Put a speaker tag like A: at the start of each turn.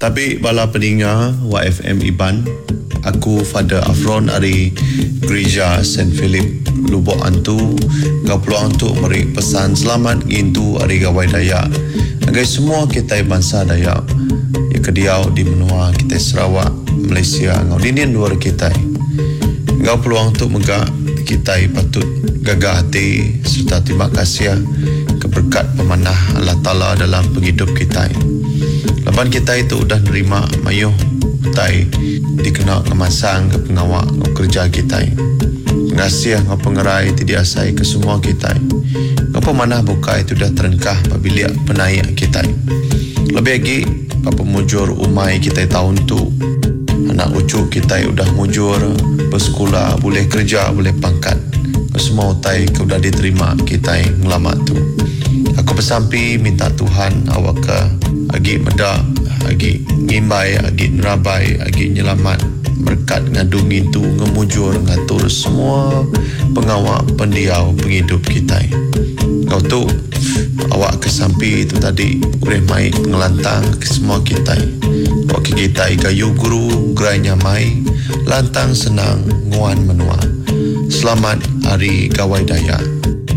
A: Tapi bala pendengar YFM Iban, aku Father Afron dari Gereja St. Philip Lubuk Antu gak peluang untuk beri pesan selamat gintu hari gawai Dayak agai semua kita bangsa Dayak yang kediau di menua kita Sarawak, Malaysia ngau dinian luar kita gak peluang untuk megak kita patut gagah hati serta terima kasih keberkat pemanah Allah Ta'ala dalam penghidup kita. Lepas kita itu sudah nerima mayuh utai dikenal kemasang ke pengawak ke kerja kita. Pengasih ke pengerai tidak asai ke semua kita. Ke pemanah buka itu dah terengkah apabila penaik kita. Lebih lagi apa mujur umai kita tahun tu. Anak ucuk kita sudah mujur bersekolah, boleh kerja, boleh pangkat. Ke semua utai ke sudah diterima kita ngelamat tu. Aku bersampi minta Tuhan awak ke agi medak, agi ngimbai, agi nerabai, agi nyelamat berkat ngadung itu ngemujur ngatur semua pengawal pendiau penghidup kita. Kau tu awak kesampi itu tadi boleh mai ngelantang ke semua kita. Awak kita kayu guru gerainya mai lantang senang nguan menua. Selamat hari Gawai Dayak.